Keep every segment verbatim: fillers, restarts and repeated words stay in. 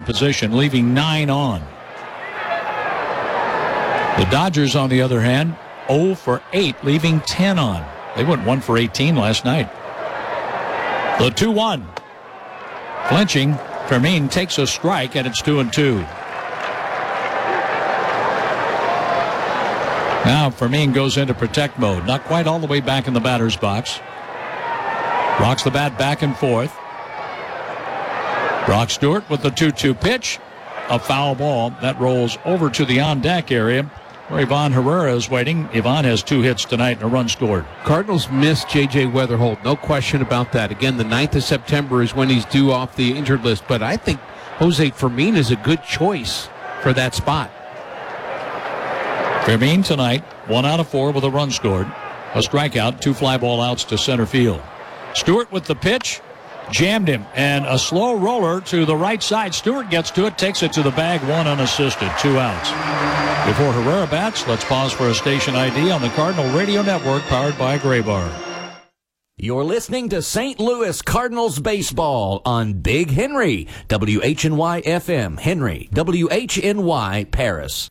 position, leaving nine on. The Dodgers, on the other hand, oh for eight, leaving ten on. They went one for eighteen last night. The two one. Flinching, Fermin takes a strike, and it's two and two. Now Fermin goes into protect mode. Not quite all the way back in the batter's box. Rocks the bat back and forth. Brock Stewart with the two two pitch. A foul ball that rolls over to the on-deck area where Ivan Herrera is waiting. Ivan has two hits tonight and a run scored. Cardinals missed J J Weatherholt. No question about that. Again, the ninth of September is when he's due off the injured list. But I think Jose Fermin is a good choice for that spot. Fermin tonight, one out of four with a run scored. A strikeout, two fly ball outs to center field. Stewart with the pitch. Jammed him, and a slow roller to the right side. Stewart gets to it, takes it to the bag, one unassisted, two outs. Before Herrera bats, let's pause for a station I D on the Cardinal Radio Network, powered by Graybar. You're listening to Saint Louis Cardinals baseball on Big Henry, W H N Y F M, Henry, W H N Y, Paris.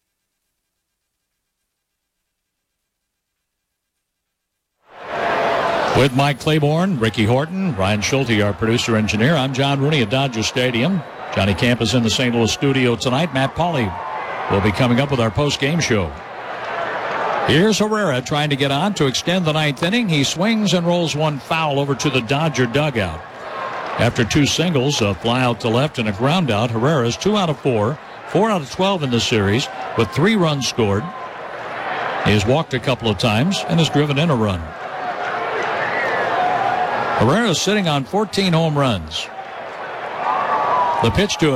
With Mike Claiborne, Ricky Horton, Ryan Schulte, our producer-engineer, I'm John Rooney at Dodger Stadium. Johnny Camp is in the Saint Louis studio tonight. Matt Pauley will be coming up with our post-game show. Here's Herrera trying to get on to extend the ninth inning. He swings and rolls one foul over to the Dodger dugout. After two singles, a fly out to left and a ground out, Herrera's two out of four, four out of twelve in the series with three runs scored. He has walked a couple of times and has driven in a run. Herrera is sitting on fourteen home runs. The pitch to